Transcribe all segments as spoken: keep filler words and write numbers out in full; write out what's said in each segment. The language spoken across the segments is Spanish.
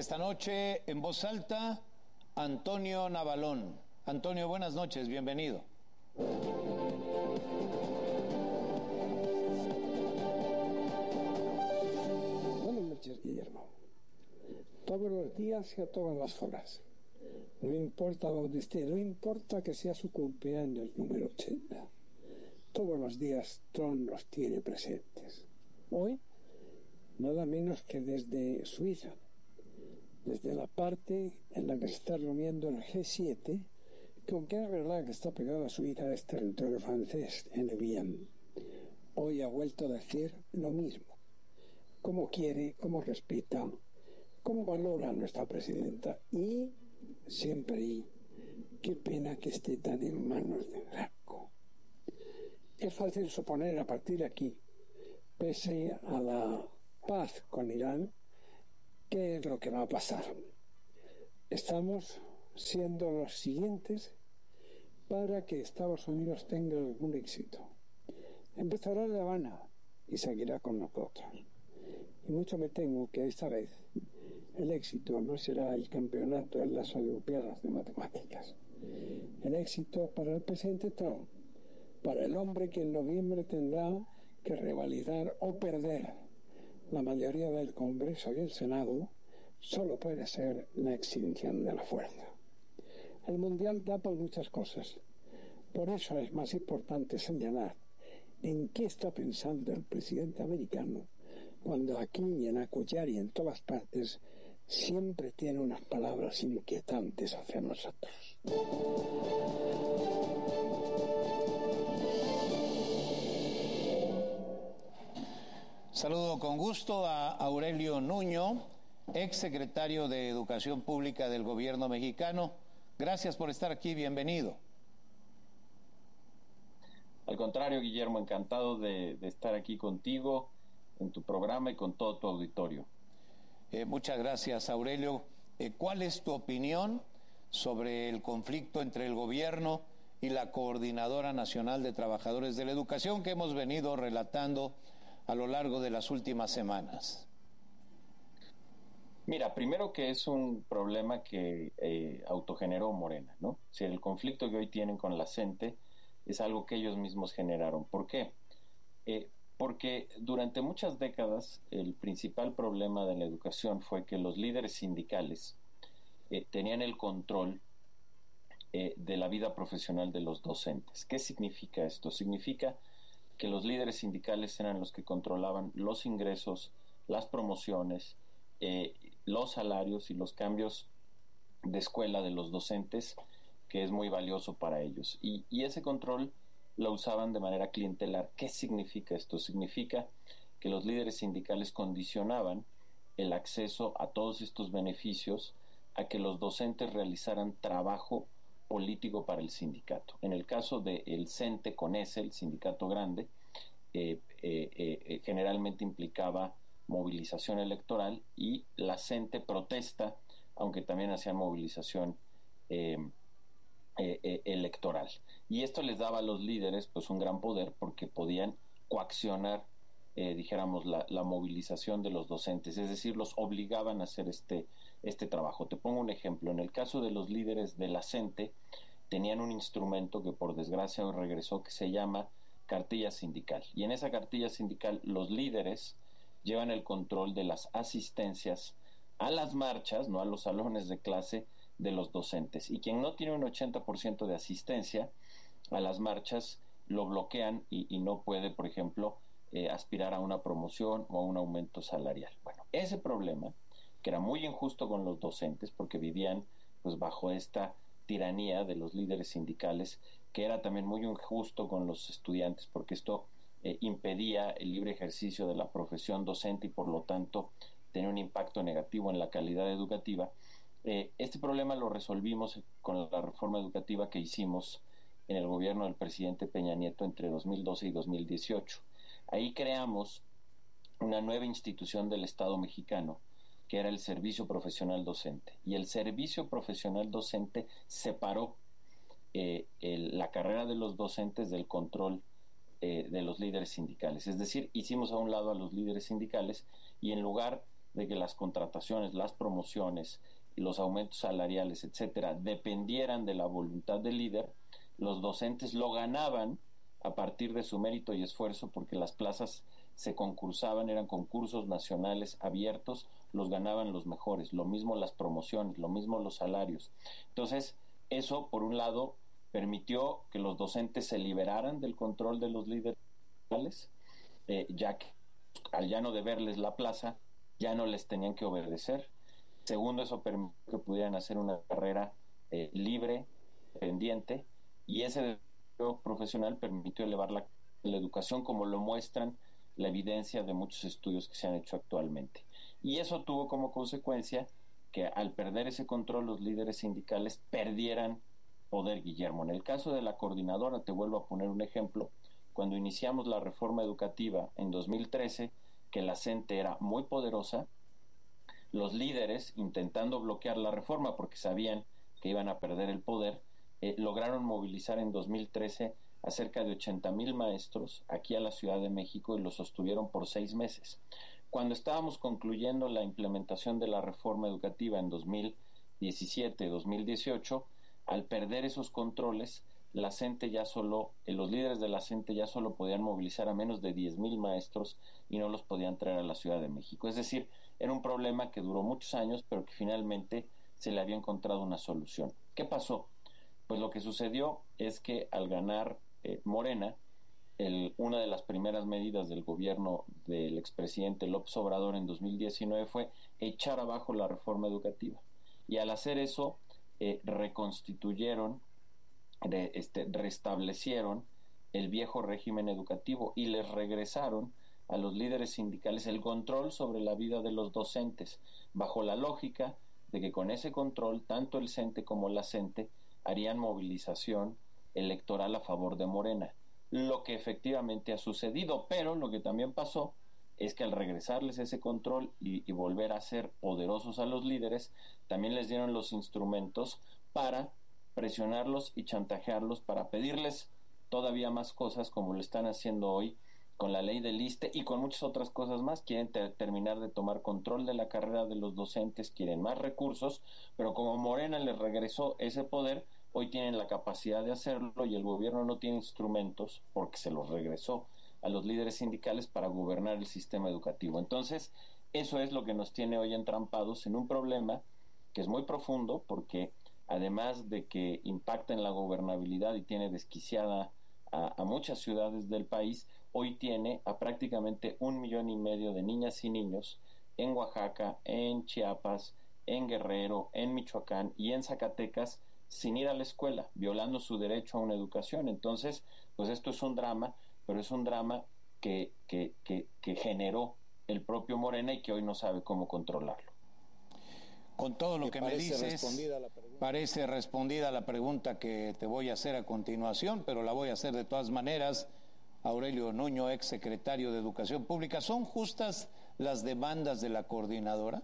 Esta noche, en voz alta, Antonio Navalón. Antonio, buenas noches, bienvenido. Buenas noches, Guillermo. Todos los días y a todas las horas. No importa dónde esté, no importa que sea su cumpleaños número ochenta. Todos los días Trump los tiene presentes. Hoy, nada menos que desde Suiza, desde la parte en la que se está reuniendo el G siete, que aunque es verdad que está pegado a Suiza, es territorio francés, en el bien. Hoy ha vuelto a decir lo mismo. Cómo quiere, cómo respeta, cómo valora a nuestra presidenta. Y siempre, y qué pena que esté tan en manos de Franco. Es fácil suponer a partir de aquí, pese a la paz con Irán, qué es lo que va a pasar. Estamos siendo los siguientes para que Estados Unidos tenga algún éxito. Empezará en La Habana y seguirá con nosotros. Y mucho me temo que esta vez el éxito no será el campeonato en las Olimpiadas de Matemáticas. El éxito para el presidente Trump, para el hombre que en noviembre tendrá que revalidar o perder la mayoría del Congreso y el Senado, solo puede ser la extinción de la fuerza. El Mundial da por muchas cosas. Por eso es más importante señalar en qué está pensando el presidente americano cuando aquí y en Acollar y en todas partes siempre tiene unas palabras inquietantes hacia nosotros. Saludo con gusto a Aurelio Nuño, ex secretario de Educación Pública del Gobierno mexicano. Gracias por estar aquí, bienvenido. Al contrario, Guillermo, encantado de, de estar aquí contigo, en tu programa y con todo tu auditorio. Eh, muchas gracias, Aurelio. Eh, ¿Cuál es tu opinión sobre el conflicto entre el gobierno y la Coordinadora Nacional de Trabajadores de la Educación que hemos venido relatando a lo largo de las últimas semanas? Mira, primero que es un problema que eh, autogeneró Morena, ¿no? O sea, el conflicto que hoy tienen con la CENTE es algo que ellos mismos generaron. ¿Por qué? Eh, porque durante muchas décadas el principal problema de la educación fue que los líderes sindicales eh, tenían el control eh, de la vida profesional de los docentes. ¿Qué significa esto? Significa que los líderes sindicales eran los que controlaban los ingresos, las promociones, eh, los salarios y los cambios de escuela de los docentes, que es muy valioso para ellos. Y, y ese control lo usaban de manera clientelar. ¿Qué significa esto? Significa que los líderes sindicales condicionaban el acceso a todos estos beneficios a que los docentes realizaran trabajo político para el sindicato. En el caso del CENTE con ese, el sindicato grande, eh, eh, eh, generalmente implicaba movilización electoral, y la CENTE protesta, aunque también hacían movilización eh, eh, eh, electoral. Y esto les daba a los líderes pues un gran poder, porque podían coaccionar, eh, dijéramos, la, la movilización de los docentes, es decir, los obligaban a hacer este, este trabajo. Te pongo un ejemplo. En el caso de los líderes de la CENTE, tenían un instrumento que por desgracia hoy regresó, que se llama cartilla sindical, y en esa cartilla sindical los líderes llevan el control de las asistencias a las marchas, no a los salones de clase de los docentes, y quien no tiene un ochenta por ciento de asistencia a las marchas lo bloquean y, y no puede, por ejemplo, eh, aspirar a una promoción o a un aumento salarial. Bueno, ese problema, que era muy injusto con los docentes porque vivían pues bajo esta tiranía de los líderes sindicales, que era también muy injusto con los estudiantes porque esto eh, impedía el libre ejercicio de la profesión docente y por lo tanto tenía un impacto negativo en la calidad educativa. Eh, este problema lo resolvimos con la reforma educativa que hicimos en el gobierno del presidente Peña Nieto entre dos mil doce y dos mil dieciocho. Ahí creamos una nueva institución del Estado mexicano, que era el Servicio Profesional Docente, y el Servicio Profesional Docente separó eh, el, la carrera de los docentes del control eh, de los líderes sindicales. Es decir, hicimos a un lado a los líderes sindicales y en lugar de que las contrataciones, las promociones y los aumentos salariales, etcétera, dependieran de la voluntad del líder, los docentes lo ganaban a partir de su mérito y esfuerzo, porque las plazas se concursaban, eran concursos nacionales abiertos, los ganaban los mejores, lo mismo las promociones, lo mismo los salarios. Entonces, eso, por un lado, permitió que los docentes se liberaran del control de los líderes, eh, ya que al ya no deberles la plaza, ya no les tenían que obedecer. Segundo, eso permitió que pudieran hacer una carrera eh, libre, independiente, y ese desarrollo profesional permitió elevar la, la educación, como lo muestran la evidencia de muchos estudios que se han hecho actualmente. Y eso tuvo como consecuencia que al perder ese control los líderes sindicales perdieran poder, Guillermo. En el caso de la coordinadora, te vuelvo a poner un ejemplo, cuando iniciamos la reforma educativa en dos mil trece, que la CENTE era muy poderosa, los líderes, intentando bloquear la reforma porque sabían que iban a perder el poder, eh, lograron movilizar en dos mil trece a cerca de ochenta mil maestros aquí a la Ciudad de México y los sostuvieron por seis meses. Cuando estábamos concluyendo la implementación de la reforma educativa en dos mil diecisiete, dos mil dieciocho, al perder esos controles, la CENTE ya solo, eh, los líderes de la CENTE ya solo podían movilizar a menos de diez mil maestros y no los podían traer a la Ciudad de México. Es decir, era un problema que duró muchos años, pero que finalmente se le había encontrado una solución. ¿Qué pasó? Pues lo que sucedió es que al ganar eh, Morena, el, una de las primeras medidas del gobierno del expresidente López Obrador en dos mil diecinueve fue echar abajo la reforma educativa. Y al hacer eso, eh, reconstituyeron, re, este, restablecieron el viejo régimen educativo y les regresaron a los líderes sindicales el control sobre la vida de los docentes, bajo la lógica de que con ese control, tanto el CENTE como la CENTE harían movilización electoral a favor de Morena, lo que efectivamente ha sucedido, pero lo que también pasó es que al regresarles ese control y, y volver a ser poderosos a los líderes, también les dieron los instrumentos para presionarlos y chantajearlos, para pedirles todavía más cosas, como lo están haciendo hoy con la ley del ISSSTE y con muchas otras cosas más. Quieren ter- terminar de tomar control de la carrera de los docentes, quieren más recursos, pero como Morena les regresó ese poder, hoy tienen la capacidad de hacerlo y el gobierno no tiene instrumentos, porque se los regresó a los líderes sindicales, para gobernar el sistema educativo. Entonces, eso es lo que nos tiene hoy entrampados en un problema que es muy profundo, porque además de que impacta en la gobernabilidad y tiene desquiciada a, a muchas ciudades del país, hoy tiene a prácticamente un millón y medio de niñas y niños en Oaxaca, en Chiapas, en Guerrero, en Michoacán y en Zacatecas sin ir a la escuela, violando su derecho a una educación. Entonces, pues esto es un drama, pero es un drama que, que, que, que generó el propio Morena y que hoy no sabe cómo controlarlo. Con todo lo que me dices, parece respondida la pregunta que te voy a hacer a continuación, pero la voy a hacer de todas maneras. Aurelio Nuño, ex secretario de Educación Pública, ¿son justas las demandas de la coordinadora?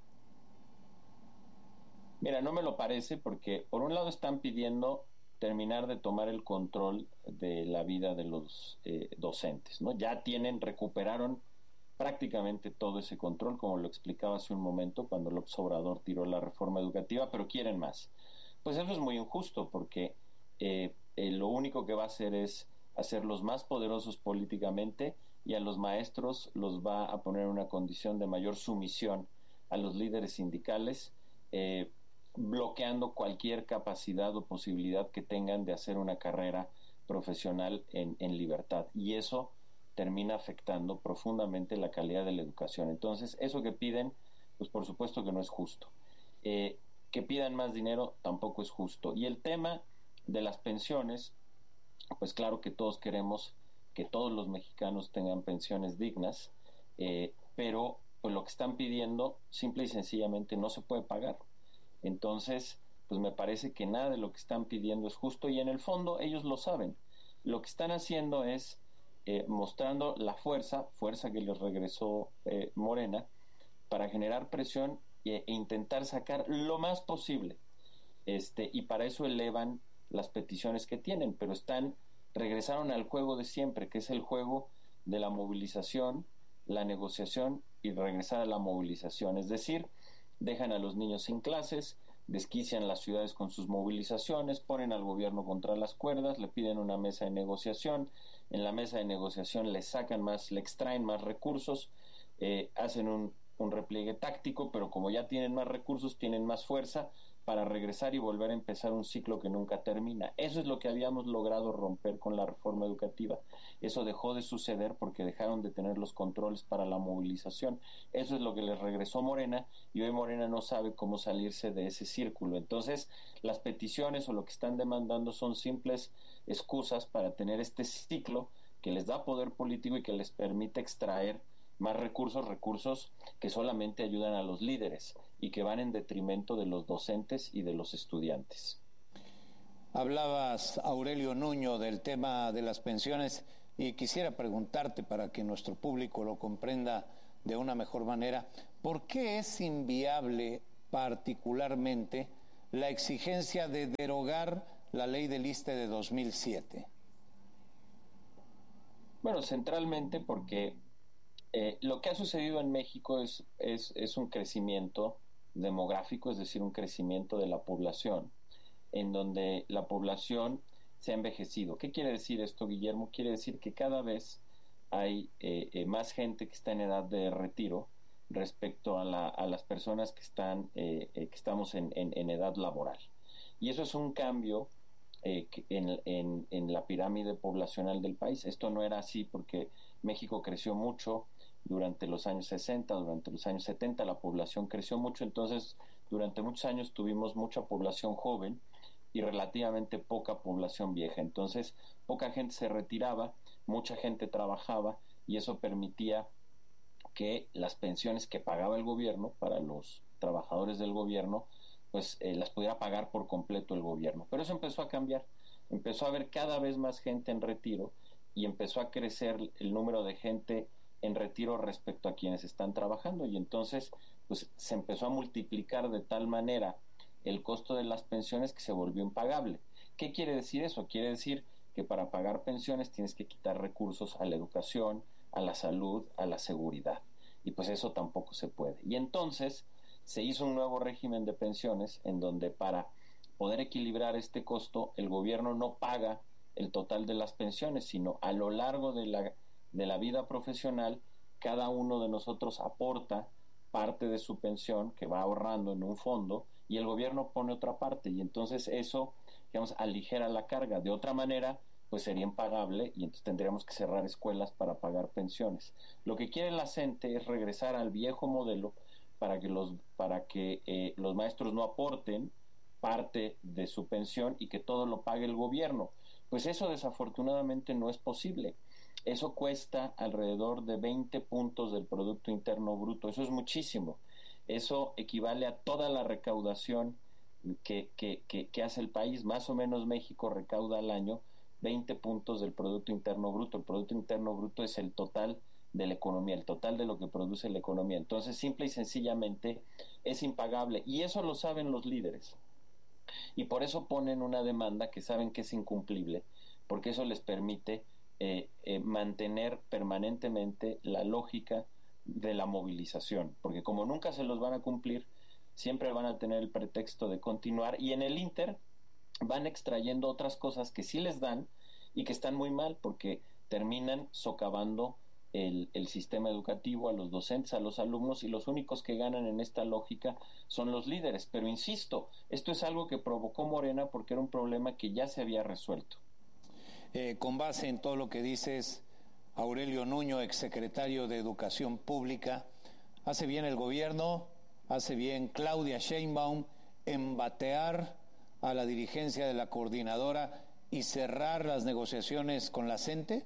Mira, no me lo parece, porque por un lado están pidiendo terminar de tomar el control de la vida de los eh, docentes, ¿no? Ya tienen, recuperaron prácticamente todo ese control, como lo explicaba hace un momento cuando López Obrador tiró la reforma educativa, pero quieren más. Pues eso es muy injusto, porque eh, eh, lo único que va a hacer es hacerlos más poderosos políticamente, y a los maestros los va a poner en una condición de mayor sumisión a los líderes sindicales, eh, bloqueando cualquier capacidad o posibilidad que tengan de hacer una carrera profesional en, en libertad. Y eso termina afectando profundamente la calidad de la educación. Entonces, eso que piden, pues por supuesto que no es justo. Eh, que pidan más dinero tampoco es justo. Y el tema de las pensiones, pues claro que todos queremos que todos los mexicanos tengan pensiones dignas, eh, pero pues lo que están pidiendo simple y sencillamente no se puede pagar. Entonces, pues me parece que nada de lo que están pidiendo es justo, y en el fondo ellos lo saben. Lo que están haciendo es eh, mostrando la fuerza, fuerza que les regresó eh, Morena, para generar presión e, e intentar sacar lo más posible. Este, y para eso elevan las peticiones que tienen, pero están, regresaron al juego de siempre, que es el juego de la movilización, la negociación y y regresar a la movilización, es decir, dejan a los niños sin clases, desquician las ciudades con sus movilizaciones, ponen al gobierno contra las cuerdas, le piden una mesa de negociación, en la mesa de negociación le sacan más, le extraen más recursos, eh, hacen un, un repliegue táctico, pero como ya tienen más recursos, tienen más fuerza para regresar y volver a empezar un ciclo que nunca termina. Eso es lo que habíamos logrado romper con la reforma educativa. Eso dejó de suceder porque dejaron de tener los controles para la movilización. Eso es lo que les regresó Morena, y hoy Morena no sabe cómo salirse de ese círculo. Entonces, las peticiones o lo que están demandando son simples excusas para tener este ciclo que les da poder político y que les permite extraer más recursos, recursos que solamente ayudan a los líderes y que van en detrimento de los docentes y de los estudiantes. Hablabas, Aurelio Nuño, del tema de las pensiones, y quisiera preguntarte, para que nuestro público lo comprenda de una mejor manera, ¿por qué es inviable particularmente la exigencia de derogar la ley del ISSSTE de dos mil siete? Bueno, centralmente porque Eh, lo que ha sucedido en México es, es, es un crecimiento demográfico, es decir, un crecimiento de la población, en donde la población se ha envejecido. ¿Qué quiere decir esto, Guillermo? Quiere decir que cada vez hay eh, eh, más gente que está en edad de retiro respecto a, la, a las personas que, están, eh, eh, que estamos en, en, en edad laboral. Y eso es un cambio eh, en, en, en la pirámide poblacional del país. Esto no era así porque México creció mucho durante los años sesenta, durante los años setenta, la población creció mucho, entonces durante muchos años tuvimos mucha población joven y relativamente poca población vieja. Entonces, poca gente se retiraba, mucha gente trabajaba, y eso permitía que las pensiones que pagaba el gobierno para los trabajadores del gobierno, pues eh, las pudiera pagar por completo el gobierno. Pero eso empezó a cambiar, empezó a haber cada vez más gente en retiro y empezó a crecer el número de gente en retiro respecto a quienes están trabajando, y entonces pues se empezó a multiplicar de tal manera el costo de las pensiones que se volvió impagable. ¿Qué quiere decir eso? Quiere decir que para pagar pensiones tienes que quitar recursos a la educación, a la salud, a la seguridad, y pues eso tampoco se puede. Y entonces se hizo un nuevo régimen de pensiones en donde, para poder equilibrar este costo, el gobierno no paga el total de las pensiones, sino a lo largo de la de la vida profesional, cada uno de nosotros aporta parte de su pensión que va ahorrando en un fondo, y el gobierno pone otra parte, y entonces eso, digamos, aligera la carga. De otra manera, pues sería impagable, y entonces tendríamos que cerrar escuelas para pagar pensiones. Lo que quiere la CENTE es regresar al viejo modelo para que los, para que, eh, los maestros no aporten parte de su pensión y que todo lo pague el gobierno. Pues eso desafortunadamente no es posible. Eso cuesta alrededor de veinte puntos del Producto Interno Bruto. Eso es muchísimo. Eso equivale a toda la recaudación que, que, que, que hace el país. Más o menos México recauda al año veinte puntos del Producto Interno Bruto. El Producto Interno Bruto es el total de la economía, el total de lo que produce la economía. Entonces, simple y sencillamente es impagable. Y eso lo saben los líderes. Y por eso ponen una demanda que saben que es incumplible, porque eso les permite Eh, eh, mantener permanentemente la lógica de la movilización, porque como nunca se los van a cumplir, siempre van a tener el pretexto de continuar, y en el Inter van extrayendo otras cosas que sí les dan y que están muy mal, porque terminan socavando el, el sistema educativo, a los docentes, a los alumnos, y los únicos que ganan en esta lógica son los líderes. Pero insisto, esto es algo que provocó Morena porque era un problema que ya se había resuelto. Eh, con base en todo lo que dices, Aurelio Nuño, exsecretario de Educación Pública, ¿hace bien el gobierno, hace bien Claudia Sheinbaum en batear a la dirigencia de la coordinadora y cerrar las negociaciones con la CENTE?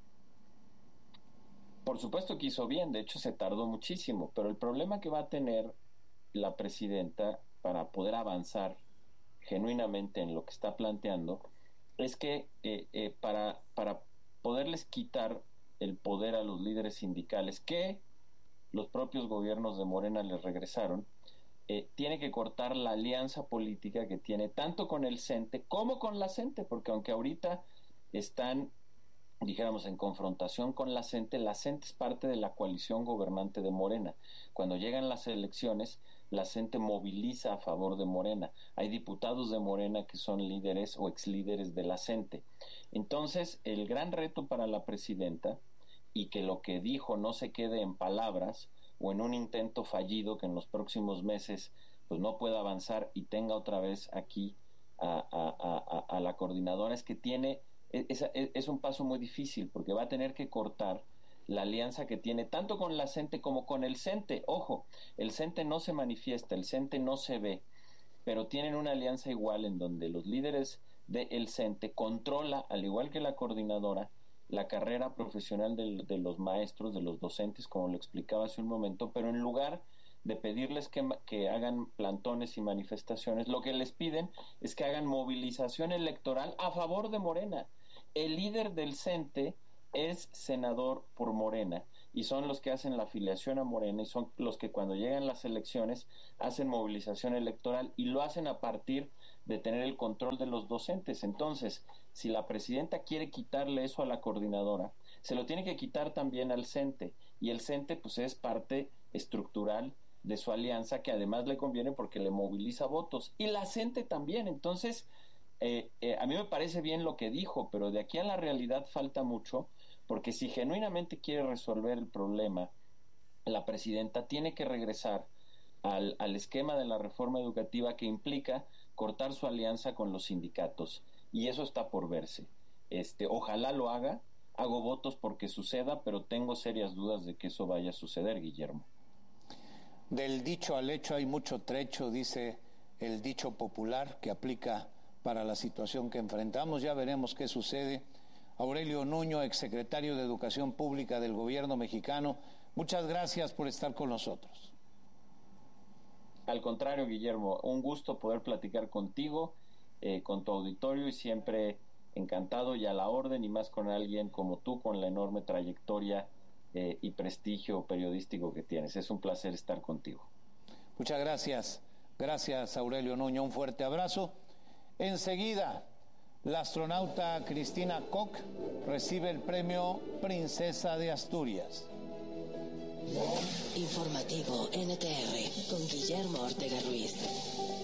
Por supuesto que hizo bien, de hecho se tardó muchísimo, pero el problema que va a tener la presidenta para poder avanzar genuinamente en lo que está planteando es que eh, eh, para, para poderles quitar el poder a los líderes sindicales que los propios gobiernos de Morena les regresaron, eh, tiene que cortar la alianza política que tiene tanto con el CENTE como con la CENTE, porque aunque ahorita están dijéramos, en confrontación con la CENTE. La CENTE es parte de la coalición gobernante de Morena. Cuando llegan las elecciones, la CENTE moviliza a favor de Morena. Hay diputados de Morena que son líderes o exlíderes de la CENTE. Entonces, el gran reto para la presidenta, y que lo que dijo no se quede en palabras o en un intento fallido que en los próximos meses pues no pueda avanzar y tenga otra vez aquí a, a, a, a la coordinadora, es que tiene Es, es un paso muy difícil, porque va a tener que cortar la alianza que tiene tanto con la CENTE como con el CENTE. Ojo, el CENTE no se manifiesta, el CENTE no se ve, pero tienen una alianza igual en donde los líderes del CENTE controla, al igual que la coordinadora, la carrera profesional de, de los maestros, de los docentes, como lo explicaba hace un momento, pero en lugar de pedirles que, que hagan plantones y manifestaciones, lo que les piden es que hagan movilización electoral a favor de Morena. El líder del CENTE es senador por Morena y son los que hacen la afiliación a Morena y son los que cuando llegan las elecciones hacen movilización electoral y lo hacen a partir de tener el control de los docentes. Entonces, si la presidenta quiere quitarle eso a la coordinadora, se lo tiene que quitar también al CENTE, y el CENTE pues es parte estructural de su alianza, que además le conviene porque le moviliza votos, y la CENTE también. Entonces, eh, eh, a mí me parece bien lo que dijo, pero de aquí a la realidad falta mucho, porque si genuinamente quiere resolver el problema, la presidenta tiene que regresar al, al esquema de la reforma educativa que implica cortar su alianza con los sindicatos, y eso está por verse. Este, ojalá lo haga, hago votos porque suceda, pero tengo serias dudas de que eso vaya a suceder, Guillermo. Del dicho al hecho hay mucho trecho, dice el dicho popular que aplica para la situación que enfrentamos. Ya veremos qué sucede. Aurelio Nuño, exsecretario de Educación Pública del Gobierno mexicano, muchas gracias por estar con nosotros. Al contrario, Guillermo, un gusto poder platicar contigo, eh, con tu auditorio, y siempre encantado y a la orden, y más con alguien como tú, con la enorme trayectoria eh, y prestigio periodístico que tienes. Es un placer estar contigo. Muchas gracias. Gracias, Aurelio Nuño. Un fuerte abrazo. Enseguida, la astronauta Cristina Koch recibe el premio Princesa de Asturias. Informativo N T R con Guillermo Ortega Ruiz.